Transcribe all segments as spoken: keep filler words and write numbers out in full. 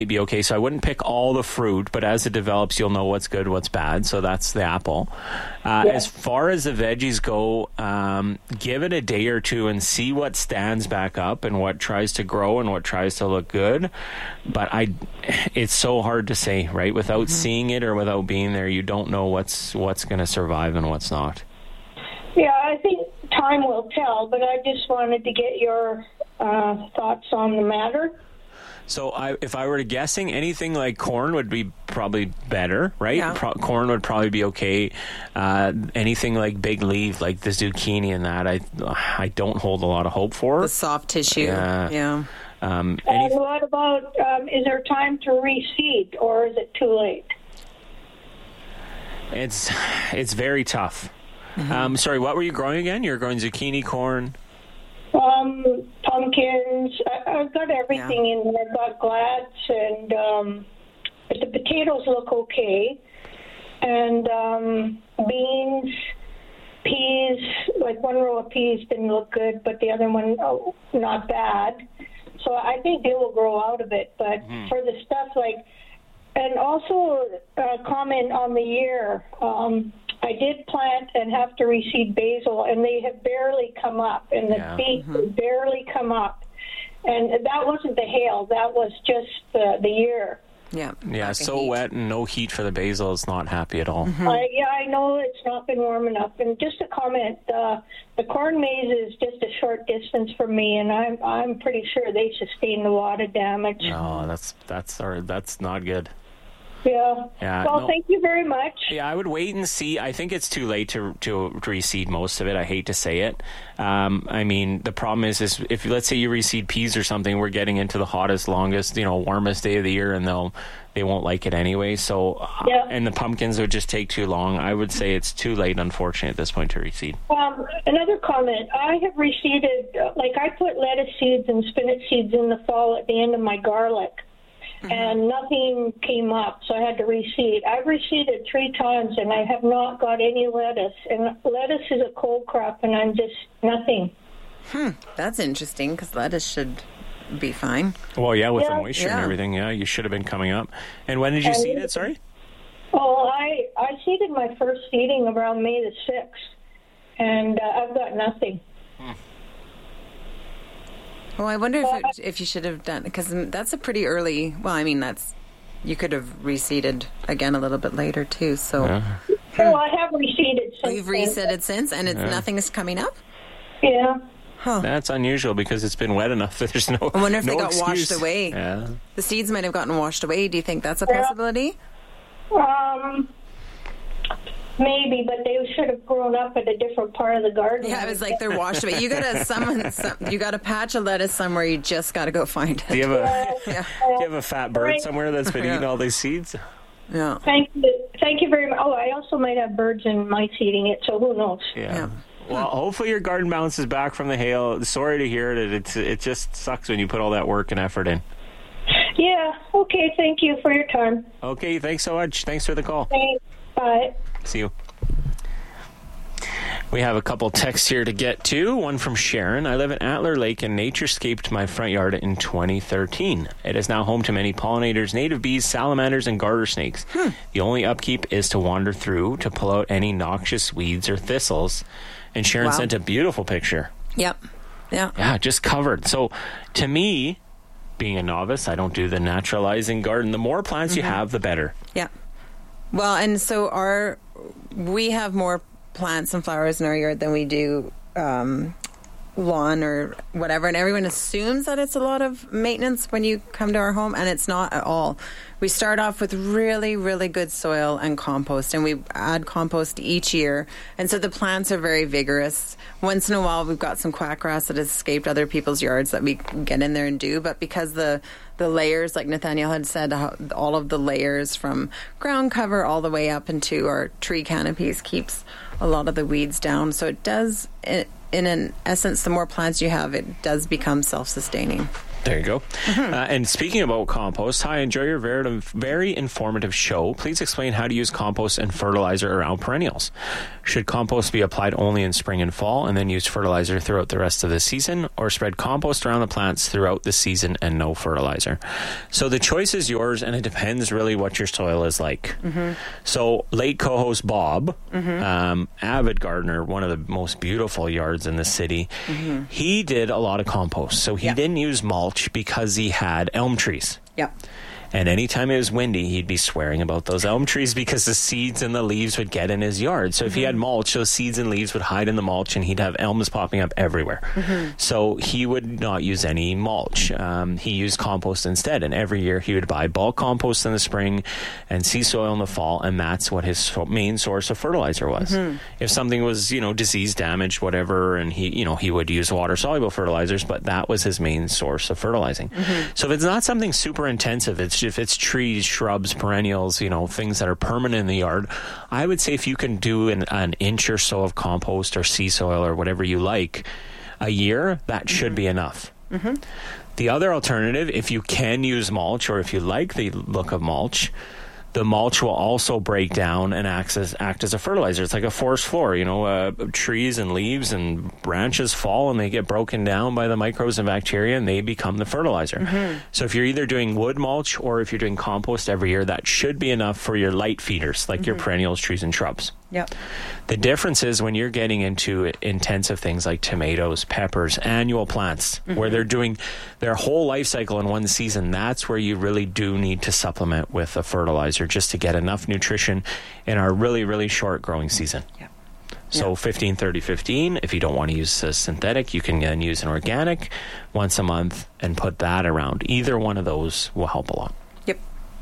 be okay. So I wouldn't pick all the fruit, but as it develops, you'll know what's good, what's bad. So that's the apple. Uh, Yeah. As far as the veggies go, um, give it a day or two and see what stands back up and what tries to grow and what tries to look good. But I, it's so hard to say, right? Without mm-hmm. seeing it or without being there, you don't know what's what's going to survive and what's not. Yeah, I think time will tell, but I just wanted to get your uh, thoughts on the matter. So I, if I were guessing, anything like corn would be probably better, right? Yeah. Pro- corn would probably be okay. Uh, anything like big leaf, like the zucchini and that, I I don't hold a lot of hope for. The soft tissue. Yeah. yeah. Um, and any- what about, um, is there time to reseed, or is it too late? it's it's very tough. Mm-hmm. Um, sorry, what were you growing again? You're growing zucchini, corn? Um, pumpkins. I, I've got everything yeah. in there. I've got glads, and um, but the potatoes look okay, and um, beans, peas. Like one row of peas didn't look good, but the other one, oh, not bad. So I think they will grow out of it. But mm-hmm. for the stuff like, and also a comment on the year. Um, I did plant and have to reseed basil, and they have barely come up, and the Yeah. feet Mm-hmm. have barely come up. And that wasn't the hail, that was just the, the year. Yeah. Yeah, Like so heat. wet and no heat for the basil is not happy at all. Mm-hmm. Uh, yeah, I know it's not been warm enough. And just a comment, uh, the corn maze is just a short distance from me, and I'm I'm pretty sure they sustain the water damage. No, that's that's our, that's not good. Yeah. Yeah, Well, no. thank you very much. Yeah, I would wait and see. I think it's too late to to reseed most of it. I hate to say it. Um, I mean, the problem is, is if let's say you reseed peas or something, we're getting into the hottest, longest, you know, warmest day of the year, and they'll they won't like it anyway. So, Yeah. and the pumpkins would just take too long. I would say it's too late, unfortunately, at this point to reseed. Um, another comment. I have reseeded, uh, like I put lettuce seeds and spinach seeds in the fall at the end of my garlic. Mm-hmm. And nothing came up, so I had to reseed. I've reseeded three times, and I have not got any lettuce. And lettuce is a cold crop, and I'm just nothing. Hmm. That's interesting, because lettuce should be fine. Well, yeah, with Yeah. the moisture Yeah. and everything, yeah, you should have been coming up. And when did you And- seed it? Sorry. Oh, I I seeded my first seeding around May the sixth, and uh, I've got nothing. Well, I wonder if it, if you should have done, because that's a pretty early. Well, I mean, that's you could have reseeded again a little bit later too. So Yeah. So I have reseeded since. oh, you've then. reseeded since, and it's Yeah. nothing is coming up. Yeah. Huh. That's unusual because it's been wet enough that there's no. I wonder if no they got excuse. washed away. Yeah. The seeds might have gotten washed away. Do you think that's a Yeah. possibility? Um. Maybe, but they should have grown up at a different part of the garden. Yeah, it was like they're washed away. You gotta someone, some, you got a patch of lettuce somewhere. You just got to go find it. Do you have a Yeah. Do you have a fat bird Right. somewhere that's been Yeah. eating all these seeds? Yeah. Thank you. Thank you very much. Oh, I also might have birds in my seeding it, so who knows? Yeah. Yeah. Well, hopefully your garden bounces back from the hail. Sorry to hear it. It's it just sucks when you put all that work and effort in. Yeah. Okay. Thank you for your time. Okay. Thanks so much. Thanks for the call. Thanks. Bye. See you. We have a couple texts here to get to. One from Sharon. I live in Antler Lake and naturescaped my front yard in twenty thirteen. It is now home to many pollinators, native bees, salamanders, and garter snakes. Hmm. The only upkeep is to wander through to pull out any noxious weeds or thistles. And Sharon Wow. sent a beautiful picture. Yep. Yeah. Yeah, just covered. So to me, being a novice, I don't do the naturalizing garden. The more plants Mm-hmm. you have, the better. Yeah. Well, and so our we have more plants and flowers in our yard than we do um, lawn or whatever, and everyone assumes that it's a lot of maintenance when you come to our home, and it's not at all. We start off with really, really good soil and compost, and we add compost each year, and so the plants are very vigorous. Once in a while, we've got some quackgrass that has escaped other people's yards that we get in there and do, but because the the layers, like Nathaniel had said, how- all of the layers from ground cover all the way up into our tree canopies keeps a lot of the weeds down. So it does, in, in an essence, the more plants you have, it does become self-sustaining. There you go. Mm-hmm. Uh, and speaking about compost, hi, enjoy your very, very informative show. Please explain how to use compost and fertilizer around perennials. Should compost be applied only in spring and fall and then use fertilizer throughout the rest of the season, or spread compost around the plants throughout the season and no fertilizer? So the choice is yours, and it depends really what your soil is like. Mm-hmm. So late co-host Bob, mm-hmm. um, avid gardener, one of the most beautiful yards in the city, mm-hmm. he did a lot of compost. So he yeah. didn't use mulch because he had elm trees. Yeah. And anytime it was windy, he'd be swearing about those elm trees because the seeds and the leaves would get in his yard. So mm-hmm. if he had mulch, those seeds and leaves would hide in the mulch, and he'd have elms popping up everywhere. Mm-hmm. So he would not use any mulch. Um, he used compost instead. And every year he would buy bulk compost in the spring and sea soil in the fall. And that's what his main source of fertilizer was. Mm-hmm. If something was, you know, disease damaged, whatever, and he, you know, he would use water soluble fertilizers, but that was his main source of fertilizing. Mm-hmm. So if it's not something super intensive, it's if it's trees, shrubs, perennials, you know, things that are permanent in the yard, I would say if you can do an, an inch or so of compost or sea soil or whatever you like a year, that mm-hmm. should be enough. Mm-hmm. The other alternative, if you can use mulch, or if you like the look of mulch, the mulch will also break down and act as, act as a fertilizer. It's like a forest floor, you know, uh, trees and leaves and branches fall and they get broken down by the microbes and bacteria and they become the fertilizer. Mm-hmm. So if you're either doing wood mulch or if you're doing compost every year, that should be enough for your light feeders, like mm-hmm. your perennials, trees, and shrubs. Yep. The difference is when you're getting into intensive things like tomatoes, peppers, annual plants, mm-hmm. where they're doing their whole life cycle in one season, that's where you really do need to supplement with a fertilizer just to get enough nutrition in our really, really short growing season. Yep. So yep. fifteen thirty fifteen, if you don't want to use a synthetic, you can then use an organic once a month and put that around. Either one of those will help a lot. Yep.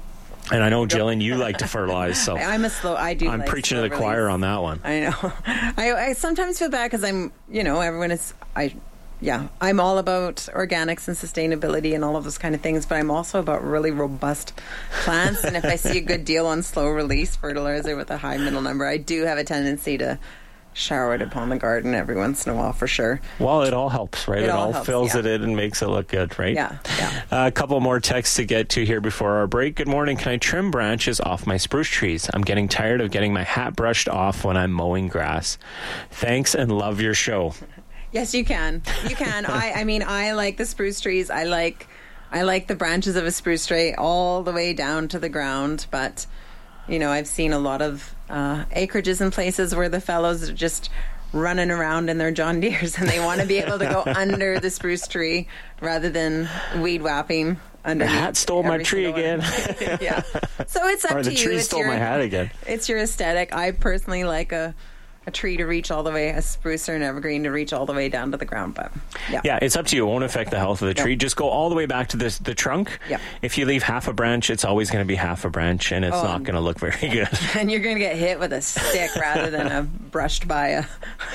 And I know, Jillian, you like to fertilize, so I'm a slow. I do. I'm like preaching to the release. choir on that one. I know. I, I sometimes feel bad because I'm, you know, everyone is. I, yeah, I'm all about organics and sustainability and all of those kind of things, but I'm also about really robust plants. And if I see a good deal on slow release fertilizer with a high middle number, I do have a tendency to shower it upon the garden every once in a while, for sure. Well, it all helps, right? It, it all, all helps, fills yeah. it in and makes it look good, right? Yeah, yeah. Uh, a couple more texts to get to here before our break. Good morning. Can I trim branches off my spruce trees? I'm getting tired of getting my hat brushed off when I'm mowing grass. Thanks and love your show. Yes, you can. You can. I, I mean, I like the spruce trees. I like, I like the branches of a spruce tree all the way down to the ground. But, you know, I've seen a lot of uh, acreages in places where the fellows are just running around in their John Deeres and they want to be able to go under the spruce tree rather than weed whapping under. The hat stole my tree again. Yeah. So it's up or to the you. tree It's stole your, my hat again. It's your aesthetic. I personally like a a tree to reach all the way, a spruce or an evergreen to reach all the way down to the ground. But yeah, yeah, it's up to you. It won't affect the health of the tree. Yep. Just go all the way back to this, the trunk. Yep. If you leave half a branch, it's always going to be half a branch, and it's oh, not going to look very good. And you're going to get hit with a stick rather than a brushed by a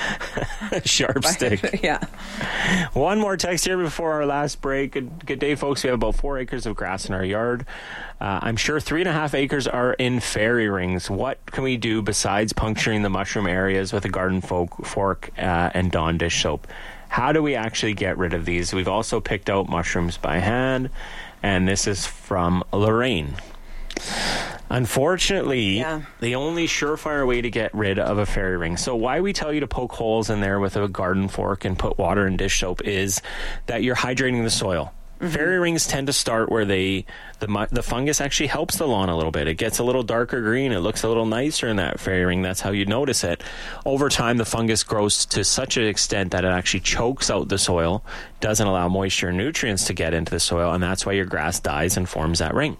sharp by, stick. Yeah. One more text here before our last break. Good, good day, folks. We have about four acres of grass in our yard. Uh, I'm sure three and a half acres are in fairy rings. What can we do besides puncturing the mushroom areas with a garden folk, fork uh, and Dawn dish soap? How do we actually get rid of these? We've also picked out mushrooms by hand, and this is from Lorraine. Unfortunately, yeah. the only surefire way to get rid of a fairy ring, so why we tell you to poke holes in there with a garden fork and put water and dish soap, is that you're hydrating the soil. Mm-hmm. Fairy rings tend to start where they the the fungus actually helps the lawn a little bit. It gets a little darker green. It looks a little nicer in that fairy ring. That's how you notice it. Over time, the fungus grows to such an extent that it actually chokes out the soil, doesn't allow moisture and nutrients to get into the soil, and that's why your grass dies and forms that ring.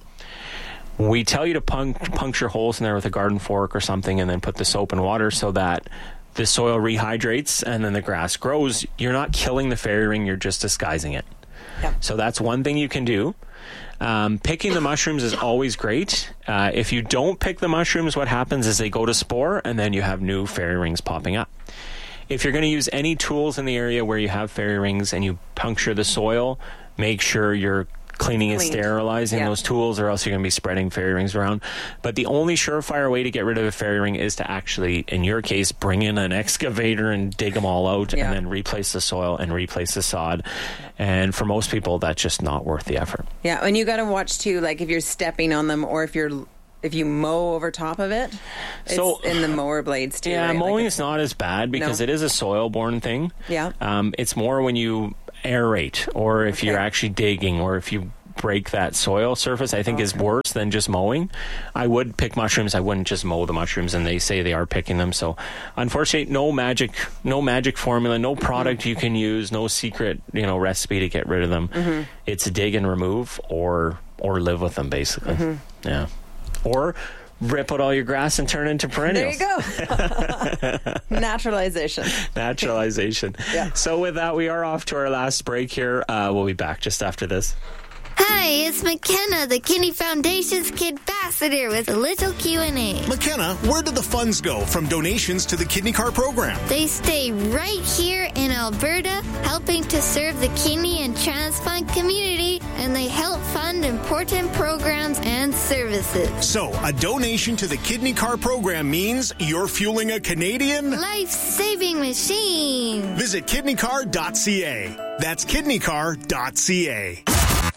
We tell you to punct- puncture holes in there with a garden fork or something and then put the soap and water so that the soil rehydrates and then the grass grows. You're not killing the fairy ring. You're just disguising it. Yeah. So that's one thing you can do. Um, picking the mushrooms is always great. Uh, if you don't pick the mushrooms, what happens is they go to spore and then you have new fairy rings popping up. If you're going to use any tools in the area where you have fairy rings and you puncture the soil, make sure you're cleaning and Cleaned. sterilizing Yeah. those tools, or else you're going to be spreading fairy rings around. But the only surefire way to get rid of a fairy ring is to actually, in your case, bring in an excavator and dig them all out, Yeah. and then replace the soil and replace the sod. And for most people, that's just not worth the effort. Yeah, and you got to watch too, like if you're stepping on them or if you're if you mow over top of it. It's So- in the mower blades too. Yeah, right? Like mowing it's- is not as bad because No. it is a soil-borne thing. Yeah. Um, it's more when you aerate, or if Okay. you're actually digging, or if you break that soil surface, I think is worse than just mowing. I would pick mushrooms. I wouldn't just mow the mushrooms, and they say they are picking them. So unfortunately, no magic, no magic formula, no product Mm-hmm. you can use, no secret, you know, recipe to get rid of them. Mm-hmm. It's dig and remove, or or live with them, basically. Mm-hmm. Yeah. Or rip out all your grass and turn it into There perennials. you go. Naturalization. Naturalization. Yeah. So with that, we are off to our last break here. Uh, we'll be back just after this. Hi, it's McKenna, the Kidney Foundation's Kid Ambassador, with a little Q and A. McKenna, where do the funds go from donations to the Kidney Car program? They stay right here in Alberta, helping to serve the kidney and transplant community, and they help fund important programs and services. So, a donation to the Kidney Car program means you're fueling a Canadian Life-saving machine. Visit kidney car dot c a. That's kidney car dot c a.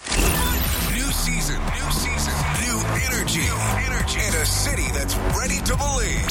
New season, new season, new energy, energy, and a city that's ready to believe.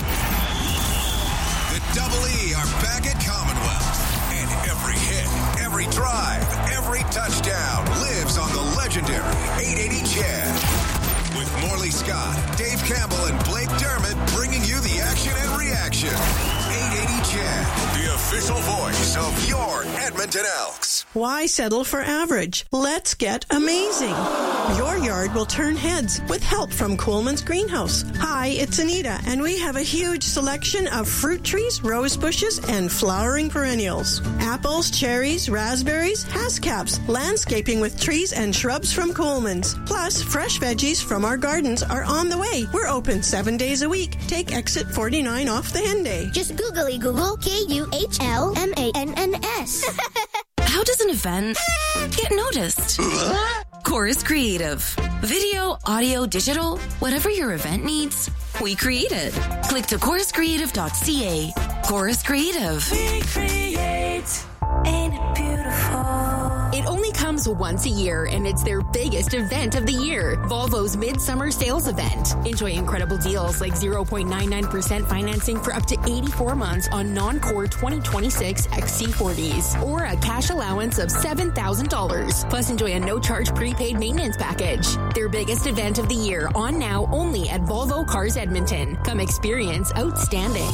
The Double E are back at Commonwealth, and every hit, every drive, every touchdown lives on the legendary eight eighty Chad. With Morley Scott, Dave Campbell, and Blake Dermott bringing you the action and reaction. eight eighty Chad, the official voice of your Edmonton Elks. Why settle for average? Let's get amazing. Your yard will turn heads with help from Coolman's Greenhouse. Hi, it's Anita, and we have a huge selection of fruit trees, rose bushes, and flowering perennials. Apples, cherries, raspberries, hascaps, landscaping with trees and shrubs from Coolman's. Plus, fresh veggies from our gardens are on the way. We're open seven days a week. Take exit forty-nine off the Henday. Just googly Google K U H L M A N N S. How does an event get noticed? Chorus Creative. Video, audio, digital, whatever your event needs, we create it. Click to chorus creative dot c a. Chorus Creative. We create. Ain't it beautiful? It only comes once a year, and it's their biggest event of the year, Volvo's Midsummer Sales Event. Enjoy incredible deals like zero point nine nine percent financing for up to eighty-four months on non-core twenty twenty-six X C forties, or a cash allowance of seven thousand dollars. Plus, enjoy a no-charge prepaid maintenance package. Their biggest event of the year, on now only at Volvo Cars Edmonton. Come experience outstanding.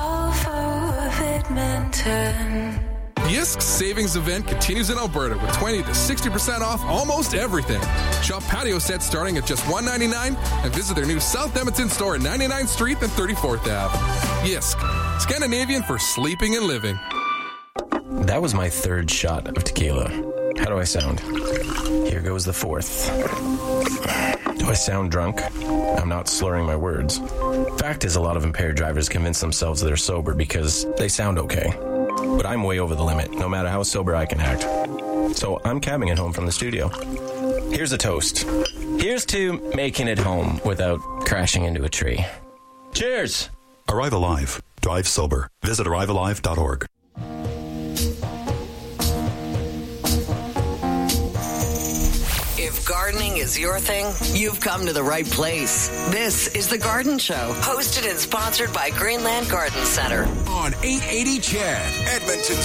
Volvo of Edmonton. Yisk's savings event continues in Alberta with twenty to sixty percent off almost everything. Shop patio sets starting at just one dollar ninety-nine and visit their new South Edmonton store at ninety-ninth Street and thirty-fourth Avenue. Yisk, Scandinavian for sleeping and living. That was my third shot of tequila. How do I sound? Here goes the fourth. Do I sound drunk? I'm not slurring my words. Fact is, a lot of impaired drivers convince themselves they're sober because they sound okay. But I'm way over the limit, no matter how sober I can act. So I'm cabbing it home from the studio. Here's a toast. Here's to making it home without crashing into a tree. Cheers! Arrive Alive. Drive sober. Visit arrive alive dot org. If gardening is your thing, you've come to the right place. This is The Garden Show, hosted and sponsored by Greenland Garden Center. On eight eighty Chad, Edmonton's